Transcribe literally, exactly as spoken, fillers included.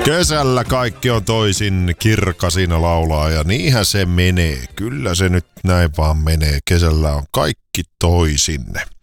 Kesällä kaikki on toisin, Kirkasina laulaa ja niinhän se menee. Kyllä se nyt näin vaan menee. Kesällä on kaikki toisin.